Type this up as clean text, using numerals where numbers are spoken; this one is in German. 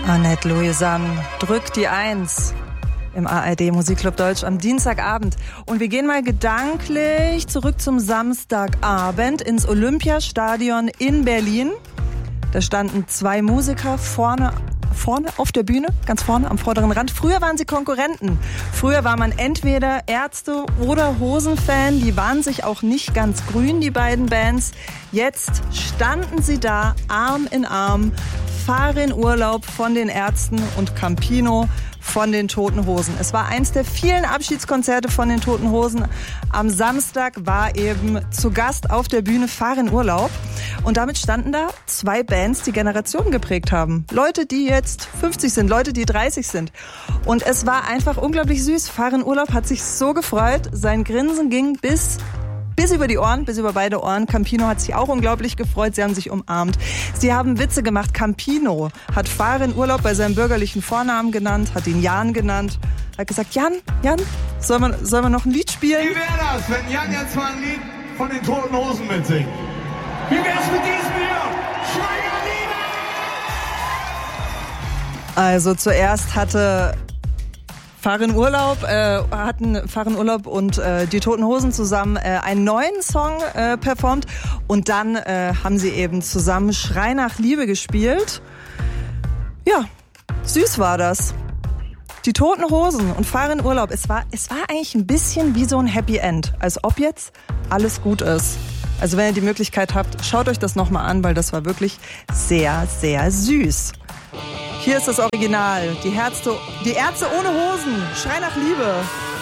Annette Louisanne drückt die 1 im ARD Musikclub Deutsch am Dienstagabend. Und wir gehen mal gedanklich zurück zum Samstagabend ins Olympiastadion in Berlin. Da standen zwei Musiker vorne auf der Bühne, ganz vorne am vorderen Rand. Früher waren sie Konkurrenten. Früher war man entweder Ärzte oder Hosen-Fan. Die waren sich auch nicht ganz grün, die beiden Bands. Jetzt standen sie da, Arm in Arm. Farin Urlaub von den Ärzten und Campino von den Toten Hosen. Es war eins der vielen Abschiedskonzerte von den Toten Hosen. Am Samstag war eben zu Gast auf der Bühne Farin Urlaub. Und damit standen da zwei Bands, die Generationen geprägt haben. Leute, die jetzt 50 sind, Leute, die 30 sind. Und es war einfach unglaublich süß. Farin Urlaub hat sich so gefreut. Sein Grinsen ging bis über die Ohren, bis über beide Ohren. Campino hat sich auch unglaublich gefreut. Sie haben sich umarmt. Sie haben Witze gemacht. Campino hat Farin Urlaub bei seinem bürgerlichen Vornamen genannt, hat ihn Jan genannt. Hat gesagt, Jan, sollen wir noch ein Lied spielen? Wie wäre das, wenn Jan jetzt mal ein Lied von den Toten Hosen mitsingt? Wie wär's mit diesem hier? Schreier Liebe! Also zuerst hatten Farin Urlaub und die Toten Hosen zusammen einen neuen Song performt und dann haben sie eben zusammen Schrei nach Liebe gespielt. Ja, süß war das. Die Toten Hosen und Farin Urlaub, es war eigentlich ein bisschen wie so ein Happy End, als ob jetzt alles gut ist. Also wenn ihr die Möglichkeit habt, schaut euch das nochmal an, weil das war wirklich sehr, sehr süß. Hier ist das Original. Die Ärzte ohne Hosen. Schrei nach Liebe.